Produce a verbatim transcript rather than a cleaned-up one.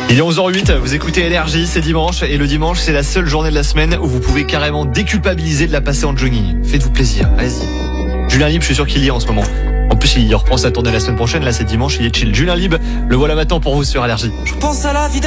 Il est onze heures huit, vous écoutez N R J, c'est dimanche, et le dimanche, c'est la seule journée de la semaine où vous pouvez carrément déculpabiliser de la passer en jogging. Faites-vous plaisir, allez-y. Julien Libre, je suis sûr qu'il y est en ce moment. En plus, il reprend sa tournée la semaine prochaine, là c'est dimanche, il est chill. Julien Libre, le voilà maintenant pour vous sur N R J. Je pense à la vie